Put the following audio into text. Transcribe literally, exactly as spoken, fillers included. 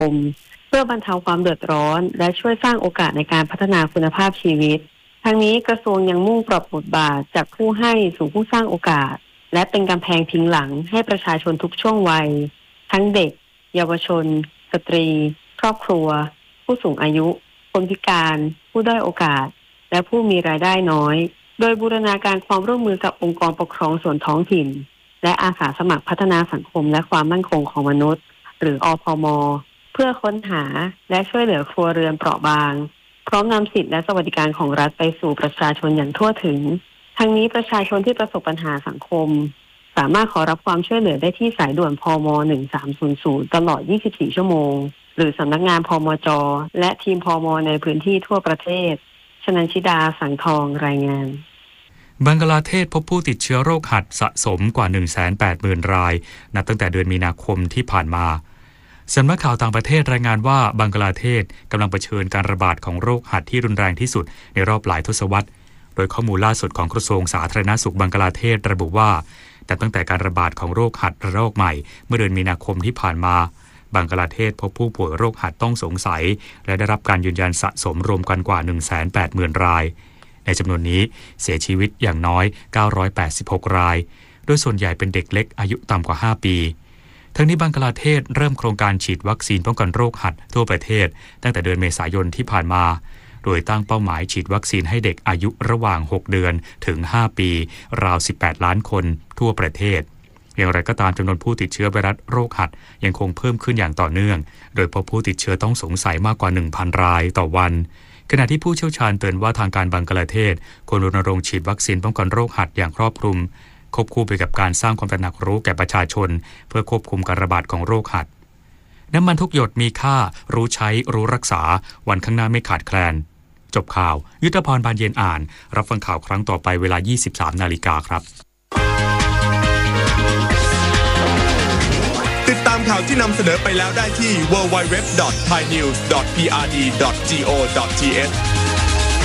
มเพื่อบรรเทาความเดือดร้อนและช่วยสร้างโอกาสในการพัฒนาคุณภาพชีวิตทั้งนี้กระทรวงยังมุ่งปรับบทบาทจากผู้ให้สู่ผู้สร้างโอกาสและเป็นกำแพงพิงหลังให้ประชาชนทุกช่วงวัยทั้งเด็กเยาวชนสตรีครอบครัวผู้สูงอายุคนพิการผู้ด้อยโอกาสและผู้มีรายได้น้อยโดยบูรณาการความร่วมมือกับองค์กรปกครองส่วนท้องถิ่นและอาสาสมัครพัฒนาสังคมและความมั่นคงของมนุษย์หรืออพม.เพื่อค้นหาและช่วยเหลือครัวเรือนเปราะบางพร้อมนำสิทธิและสวัสดิการของรัฐไปสู่ประชาชนอย่างทั่วถึงทั้งนี้ประชาชนที่ประสบปัญหาสังคมสามารถขอรับความช่วยเหลือได้ที่สายด่วนพมหนึ่งสามศูนย์ศูนย์ตลอดยี่สิบสี่ชั่วโมงหรือสำนักงานพมจ.และทีมพมในพื้นที่ทั่วประเทศชนันชิดาสังทองรายงานบังกลาเทศพบผู้ติดเชื้อโรคหัดสะสมกว่า หนึ่งแสนแปดหมื่น รายนับตั้งแต่เดือนมีนาคมที่ผ่านมาสำนักข่าวต่างประเทศรายงานว่าบังกลาเทศกำลังเผชิญการระบาดของโรคหัดที่รุนแรงที่สุดในรอบหลายทศวรรษโดยข้อมูลล่าสุดของกระทรวงสาธารณสุขบังกลาเทศระบุว่าแต่ตั้งแต่การระบาดของโรคหัดระลอกใหม่เมื่อเดือนมีนาคมที่ผ่านมาบังกลาเทศพบผู้ป่วยโรคหัดต้องสงสัยและได้รับการยืนยันสะสมรวมกันกว่า หนึ่งแสนแปดหมื่น รายในจำนวนนี้เสียชีวิตอย่างน้อยเก้าร้อยแปดสิบหกรายโดยส่วนใหญ่เป็นเด็กเล็กอายุต่ำกว่าห้าปีทั้งนี้บังกลาเทศเริ่มโครงการฉีดวัคซีนป้องกันโรคหัดทั่วประเทศตั้งแต่เดือนเมษายนที่ผ่านมาโดยตั้งเป้าหมายฉีดวัคซีนให้เด็กอายุระหว่างหกเดือนถึงห้าปีราวสิบแปดล้านคนทั่วประเทศอย่างไรก็ตามจำนวนผู้ติดเชื้อไวรัสโรคหัดยังคงเพิ่มขึ้นอย่างต่อเนื่องโดยพบผู้ติดเชื้อต้องสงสัยมากกว่า หนึ่งพัน รายต่อวันขณะที่ผู้เชี่ยวชาญเตือนว่าทางการบังกลาเทศควรรณรงค์ฉีดวัคซีนป้องกันโรคหัดอย่างครอบคลุมควบคู่ไปกับการสร้างความตระหนักรู้แก่ประชาชนเพื่อควบคุมการระบาดของโรคหัดน้ำมันทุกหยดมีค่ารู้ใช้รู้รักษาวันข้างหน้าไม่ขาดแคลนจบข่าวยุทธพรบานเย็นอ่านรับฟังข่าวครั้งต่อไปเวลา ยี่สิบสาม นาฬิกาครับติดตามข่าวที่นำเสนอไปแล้วได้ที่ ดับเบิลยู ดับเบิลยู ดับเบิลยู ดอท ไทยนิวส์ ดอท พี อาร์ ดี ดอท จี โอ ดอท ที เอช